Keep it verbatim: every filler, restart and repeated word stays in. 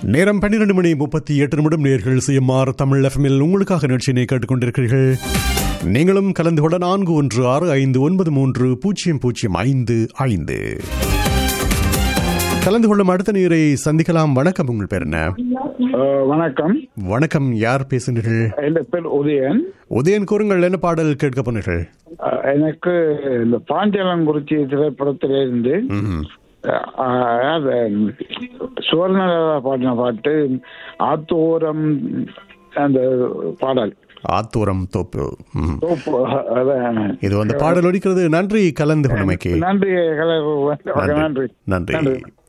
நேரம் பன்னிரண்டு மணி முப்பத்தி எட்டு நிமிடம். நேர்கள் சிஎம்ஆர் தமிழ் எஃப்எம்மில் உங்களுக்காக நிகழ்ச்சியினை கேட்டுக்கொண்டிருக்கிறீர்கள். நீங்களும் கலந்து கொள்ள நான்கு ஒன்று ஆறு ஐந்து ஒன்பது மூன்று பூஜ்ஜியம் பூஜ்ஜியம் ஐந்து ஐந்து கலந்து கொள்ளும் அடுத்த நீரை சந்திக்கலாம். வணக்கம், உங்கள் பேர் என்ன? வணக்கம். வணக்கம், யார் பேசுகிறீர்கள்? என் பேர் உதயன். உதயன், கூறுங்கள், என்ன பாடல் கேட்க போனீர்கள்? எனக்கு இந்த பாஞ்சாலங்குறிச்சி திரைப்படத்திலிருந்து சுவர்ணலதா பாடின பாட்டு ஆத்தோரம், அந்த பாடல் ஆத்தோரம் தோப்பு தோப்பு இது அந்த பாடல் ஒலிக்கிறது. நன்றி கலந்து கொண்டமைக்கு. நன்றி நன்றி நன்றி.